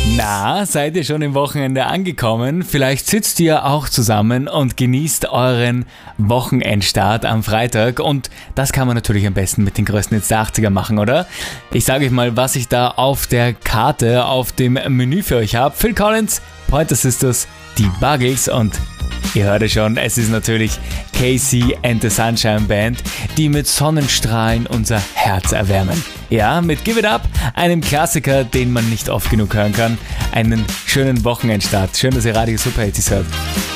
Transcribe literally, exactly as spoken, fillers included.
Na, seid ihr schon im Wochenende angekommen? Vielleicht sitzt ihr auch zusammen und genießt euren Wochenendstart am Freitag. Und das kann man natürlich am besten mit den größten Hits der achtziger machen, oder? Ich sage euch mal, was ich da auf der Karte, auf dem Menü für euch habe. Phil Collins, Pointer Sisters, die Buggles und ihr hört es schon, es ist natürlich K C and the Sunshine Band, die mit Sonnenstrahlen unser Herz erwärmen. Ja, mit Give It Up, einem Klassiker, den man nicht oft genug hören kann. Einen schönen Wochenendstart. Schön, dass ihr Radio Super Hits hört.